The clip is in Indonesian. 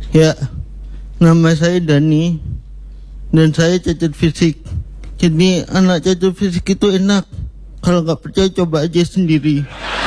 Ya, nama saya Dani dan saya cacat fisik. Jadi anak cacat fisik itu enak. Kalau nggak percaya coba aja sendiri.